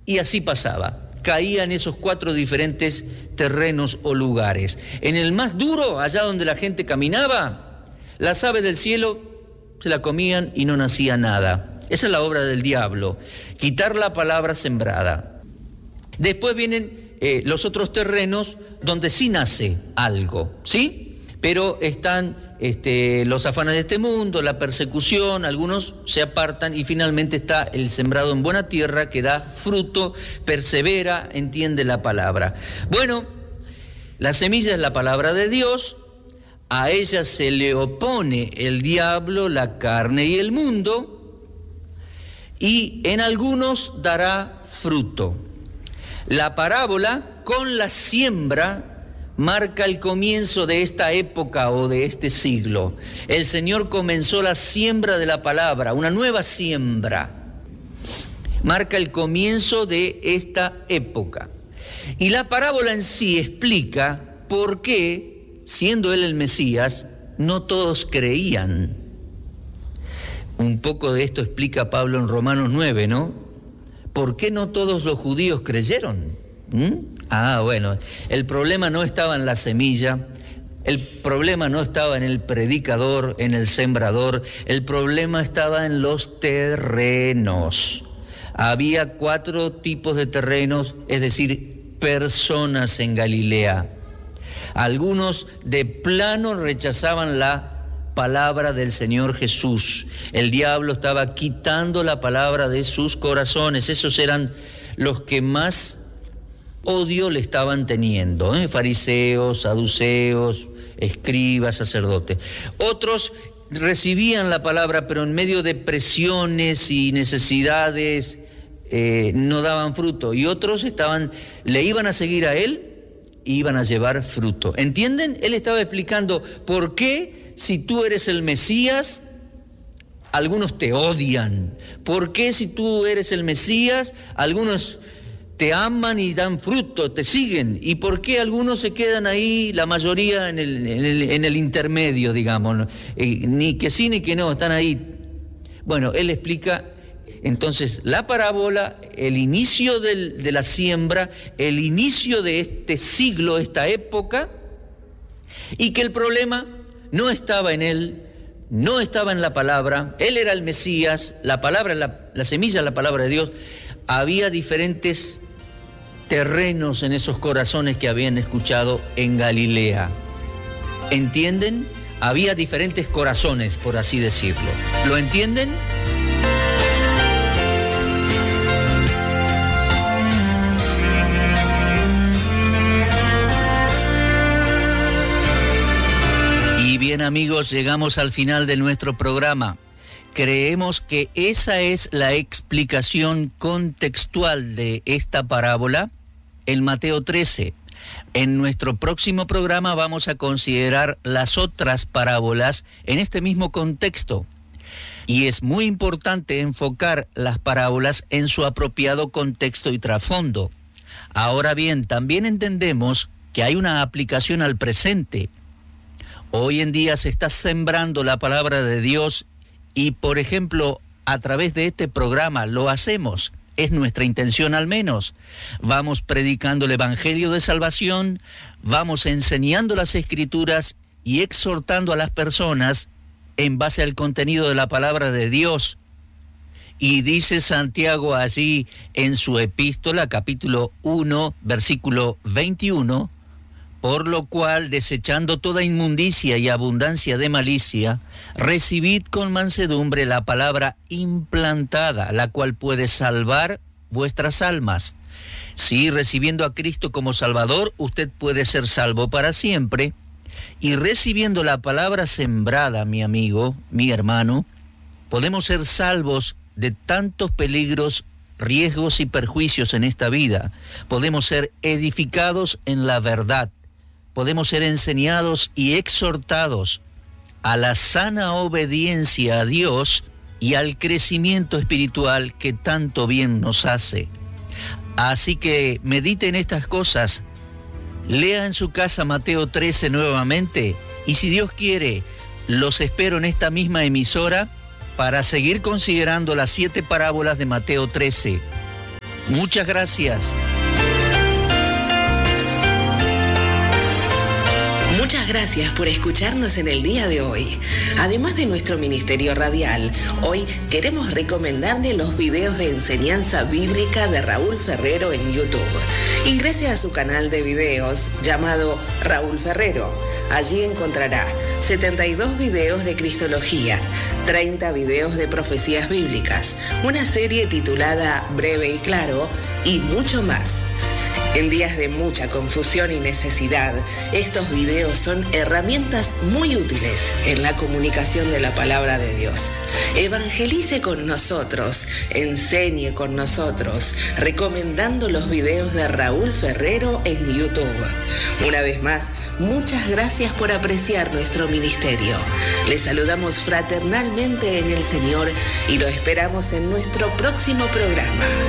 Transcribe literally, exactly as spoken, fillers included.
Y así pasaba. Caía en esos cuatro diferentes terrenos o lugares. En el más duro, allá donde la gente caminaba, las aves del cielo se la comían y no nacía nada. Esa es la obra del diablo, quitar la palabra sembrada. Después vienen eh, los otros terrenos donde sí nace algo, ¿sí? Pero están este, los afanes de este mundo, la persecución, algunos se apartan y finalmente está el sembrado en buena tierra que da fruto, persevera, entiende la palabra. Bueno, la semilla es la palabra de Dios, a ella se le opone el diablo, la carne y el mundo, y en algunos dará fruto. La parábola con la siembra marca el comienzo de esta época o de este siglo. El Señor comenzó la siembra de la palabra, una nueva siembra. Marca el comienzo de esta época. Y la parábola en sí explica por qué, siendo Él el Mesías, no todos creían. Un poco de esto explica Pablo en Romanos nueve, ¿no? ¿Por qué no todos los judíos creyeron? ¿Mm? Ah, bueno, el problema no estaba en la semilla, el problema no estaba en el predicador, en el sembrador, el problema estaba en los terrenos. Había cuatro tipos de terrenos, es decir, personas en Galilea. Algunos de plano rechazaban la palabra del Señor Jesús. El diablo estaba quitando la palabra de sus corazones. Esos eran los que más odio le estaban teniendo, ¿eh? Fariseos, saduceos, escribas, sacerdotes. Otros recibían la palabra, pero en medio de presiones y necesidades eh, no daban fruto. Y otros estaban, le iban a seguir a él, iban a llevar fruto. ¿Entienden? Él estaba explicando por qué, si tú eres el Mesías, algunos te odian. ¿Por qué, si tú eres el Mesías, algunos te aman y dan fruto, te siguen? ¿Y por qué algunos se quedan ahí, la mayoría en el, en el, en el intermedio, digamos? Eh, ni que sí ni que no, están ahí. Bueno, él explica entonces la parábola, el inicio del, de la siembra, el inicio de este siglo, esta época, y que el problema no estaba en él, no estaba en la palabra. Él era el Mesías, la palabra, la, la semilla, la palabra de Dios. Había diferentes terrenos en esos corazones que habían escuchado en Galilea. ¿Entienden? Había diferentes corazones, por así decirlo. ¿Lo entienden? Y bien, amigos, llegamos al final de nuestro programa. Creemos que esa es la explicación contextual de esta parábola en Mateo trece. En nuestro próximo programa vamos a considerar las otras parábolas en este mismo contexto. Y es muy importante enfocar las parábolas en su apropiado contexto y trasfondo. Ahora bien, también entendemos que hay una aplicación al presente. Hoy en día se está sembrando la palabra de Dios y, por ejemplo, a través de este programa lo hacemos. Es nuestra intención al menos. Vamos predicando el Evangelio de Salvación, vamos enseñando las Escrituras y exhortando a las personas en base al contenido de la palabra de Dios. Y dice Santiago allí en su epístola, capítulo uno, versículo veintiuno, por lo cual, desechando toda inmundicia y abundancia de malicia, recibid con mansedumbre la palabra implantada, la cual puede salvar vuestras almas. Sí, recibiendo a Cristo como Salvador, usted puede ser salvo para siempre. Y recibiendo la palabra sembrada, mi amigo, mi hermano, podemos ser salvos de tantos peligros, riesgos y perjuicios en esta vida. Podemos ser edificados en la verdad. Podemos ser enseñados y exhortados a la sana obediencia a Dios y al crecimiento espiritual que tanto bien nos hace. Así que mediten estas cosas, lea en su casa Mateo trece nuevamente y, si Dios quiere, los espero en esta misma emisora para seguir considerando las siete parábolas de Mateo trece. Muchas gracias. Muchas gracias por escucharnos en el día de hoy. Además de nuestro ministerio radial, hoy queremos recomendarle los videos de enseñanza bíblica de Raúl Ferrero en YouTube. Ingrese a su canal de videos llamado Raúl Ferrero. Allí encontrará setenta y dos videos de Cristología, treinta videos de profecías bíblicas, una serie titulada Breve y Claro y mucho más. En días de mucha confusión y necesidad, estos videos son herramientas muy útiles en la comunicación de la palabra de Dios. Evangelice con nosotros, enseñe con nosotros, recomendando los videos de Raúl Ferrero en YouTube. Una vez más, muchas gracias por apreciar nuestro ministerio. Les saludamos fraternalmente en el Señor y lo esperamos en nuestro próximo programa.